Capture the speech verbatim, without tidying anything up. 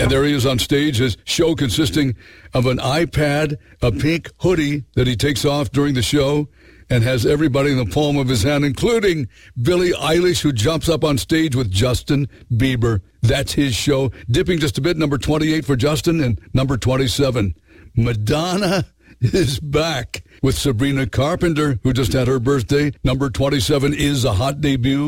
And there he is on stage, his show consisting of an iPad, a pink hoodie that he takes off during the show, and has everybody in the palm of his hand, including Billie Eilish, who jumps up on stage with Justin Bieber. That's his show. Dipping just a bit, number twenty-eight for Justin, and number twenty-seven, Madonna is back with Sabrina Carpenter, who just had her birthday. Number twenty-seven is a hot debut.